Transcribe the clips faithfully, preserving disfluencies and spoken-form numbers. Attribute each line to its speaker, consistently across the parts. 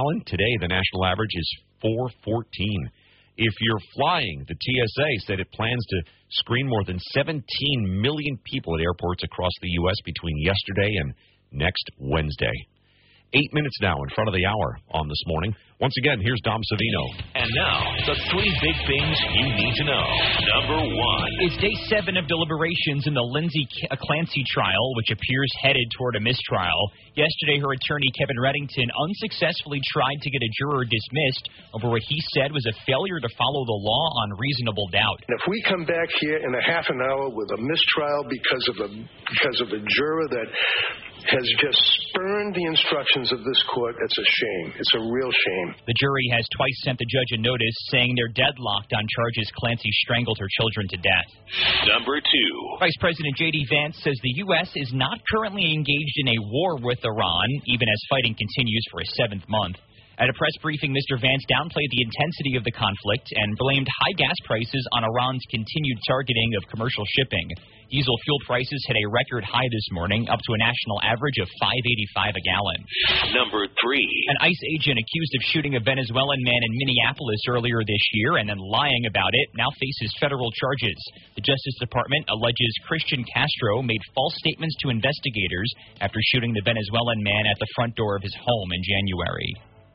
Speaker 1: Alan, today the national average is four fourteen. If you're flying, the T S A said it plans to screen more than seventeen million people at airports across the U S between yesterday and next Wednesday. Eight minutes now in front of the hour on This Morning. Once again, here's Dom Savino.
Speaker 2: And now, the three big things you need to know. Number one.
Speaker 3: It's day seven of deliberations in the Lindsay Clancy trial, which appears headed toward a mistrial. Yesterday, her attorney, Kevin Reddington, unsuccessfully tried to get a juror dismissed over what he said was a failure to follow the law on reasonable doubt.
Speaker 4: And if we come back here in a half an hour with a mistrial because of a because of a juror that has just spurned the instructions of this court, it's a shame. It's a real shame.
Speaker 3: The jury has twice sent the judge a notice saying they're deadlocked on charges Clancy strangled her children to death.
Speaker 2: Number two.
Speaker 3: Vice President J D Vance says the U S is not currently engaged in a war with Iran, even as fighting continues for a seventh month. At a press briefing, Mister Vance downplayed the intensity of the conflict and blamed high gas prices on Iran's continued targeting of commercial shipping. Diesel fuel prices hit a record high this morning, up to a national average of five eighty-five a gallon.
Speaker 2: Number three.
Speaker 3: An ICE agent accused of shooting a Venezuelan man in Minneapolis earlier this year and then lying about it now faces federal charges. The Justice Department alleges Christian Castro made false statements to investigators after shooting the Venezuelan man at the front door of his home in January.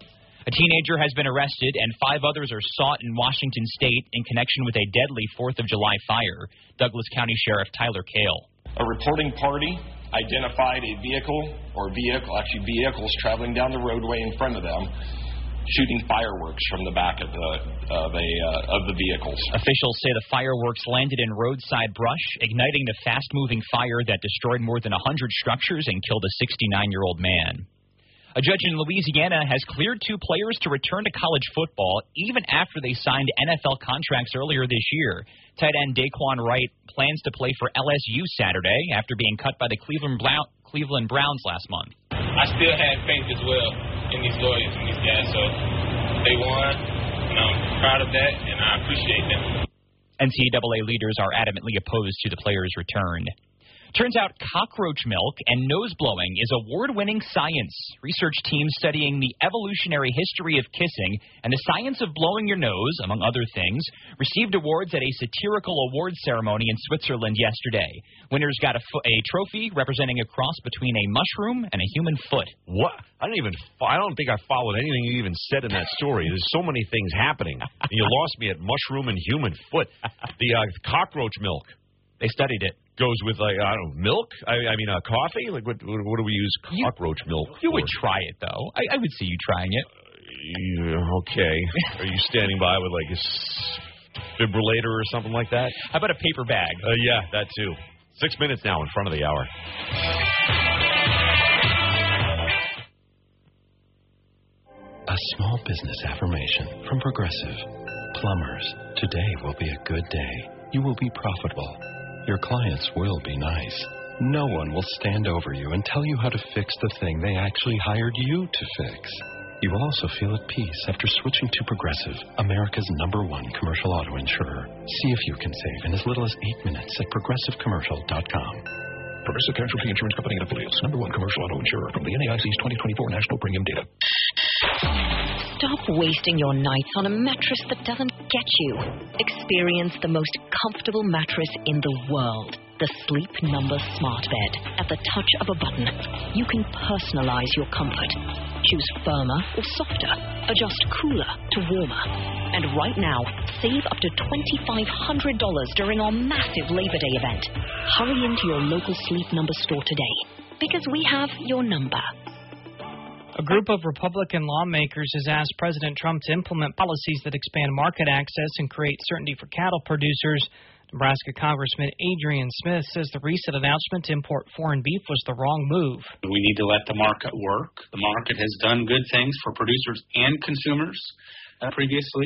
Speaker 3: A teenager has been arrested, and five others are sought in Washington State in connection with a deadly fourth of July fire. Douglas County Sheriff Tyler Kale.
Speaker 5: A reporting party identified a vehicle, or vehicle, actually vehicles traveling down the roadway in front of them, shooting fireworks from the back of the of, a, uh, of the vehicles.
Speaker 3: Officials say the fireworks landed in roadside brush, igniting the fast-moving fire that destroyed more than one hundred structures and killed a sixty-nine-year-old man. A judge in Louisiana has cleared two players to return to college football even after they signed N F L contracts earlier this year. Tight end Daquan Wright plans to play for L S U Saturday after being cut by the Cleveland, Blau- Cleveland Browns last month.
Speaker 6: I still had faith as well in these lawyers and these guys, so they won, and I'm proud of that, and I appreciate them.
Speaker 3: N C double A leaders are adamantly opposed to the players' return. Turns out cockroach milk and nose-blowing is award-winning science. Research teams studying the evolutionary history of kissing and the science of blowing your nose, among other things, received awards at a satirical awards ceremony in Switzerland yesterday. Winners got a, fo- a trophy representing a cross between a mushroom and a human foot.
Speaker 1: What? I don't even. I don't think I followed anything you even said in that story. There's so many things happening. And you lost me at mushroom and human foot. The uh, cockroach milk.
Speaker 3: They studied it.
Speaker 1: Goes with, like, I don't know, milk? I, I mean, uh, coffee? Like, what, what, what do we use cockroach
Speaker 3: you,
Speaker 1: milk
Speaker 3: You
Speaker 1: for?
Speaker 3: would try it, though. I, I would see you trying it.
Speaker 1: Uh, yeah, okay. Are you standing by with, like, a defibrillator or something like that?
Speaker 3: How about a paper bag?
Speaker 1: Uh, yeah, that too. Six minutes now in front of the hour.
Speaker 7: A small business affirmation from Progressive. Plumbers, today will be a good day. You will be profitable. Your clients will be nice. No one will stand over you and tell you how to fix the thing they actually hired you to fix. You will also feel at peace after switching to Progressive, America's number one commercial auto insurer. See if you can save in as little as eight minutes at progressive commercial dot com.
Speaker 8: Progressive Casualty Insurance Company and Affiliates, number one commercial auto insurer from the N A I C's twenty twenty-four National Premium Data.
Speaker 9: Stop wasting your nights on a mattress that doesn't get you. Experience the most comfortable mattress in the world. The Sleep Number Smart Bed. At the touch of a button, you can personalize your comfort. Choose firmer or softer. Adjust cooler to warmer. And right now, save up to twenty-five hundred dollars during our massive Labor Day event. Hurry into your local Sleep Number store today, because we have your number.
Speaker 10: A group of Republican lawmakers has asked President Trump to implement policies that expand market access and create certainty for cattle producers. Nebraska Congressman Adrian Smith says the recent announcement to import foreign beef was the wrong move.
Speaker 11: We need to let the market work. The market has done good things for producers and consumers uh, previously.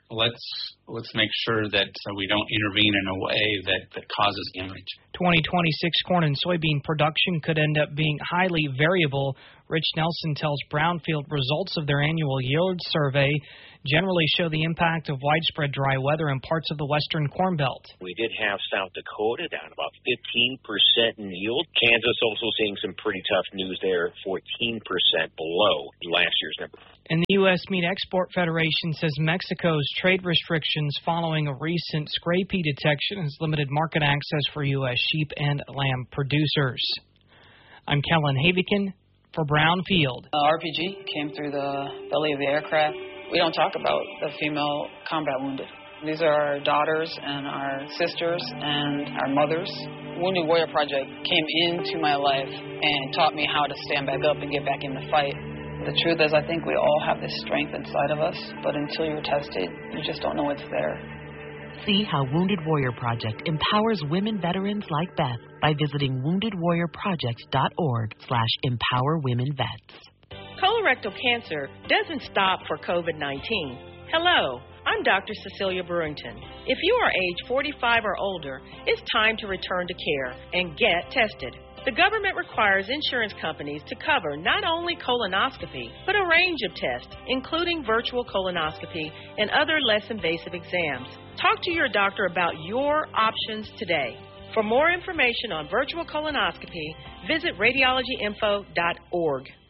Speaker 11: let's let's make sure that uh, we don't intervene in a way that, that causes damage.
Speaker 10: twenty twenty-six corn and soybean production could end up being highly variable. Rich Nelson tells Brownfield results of their annual yield survey generally show the impact of widespread dry weather in parts of the western Corn Belt.
Speaker 12: We did have South Dakota down about fifteen percent in yield. Kansas also seeing some pretty tough news there, fourteen percent below last year's number.
Speaker 10: And the U S Meat Export Federation says Mexico's trade restrictions following a recent scrapie detection has limited market access for U S sheep and lamb producers. I'm Kellen Havikin for Brownfield.
Speaker 13: Uh, R P G came through the belly of the aircraft. We don't talk about the female combat wounded. These are our daughters and our sisters and our mothers. Wounded Warrior Project came into my life and taught me how to stand back up and get back in the fight. The truth is, I think we all have this strength inside of us, but until you're tested, you just don't know it's there.
Speaker 14: See how Wounded Warrior Project empowers women veterans like Beth by visiting wounded warrior project dot org slash empower women vets.
Speaker 15: Colorectal cancer doesn't stop for COVID nineteen. Hello, I'm Doctor Cecilia Brewington. If you are age forty-five or older, it's time to return to care and get tested. The government requires insurance companies to cover not only colonoscopy, but a range of tests, including virtual colonoscopy and other less invasive exams. Talk to your doctor about your options today. For more information on virtual colonoscopy, visit radiology info dot org.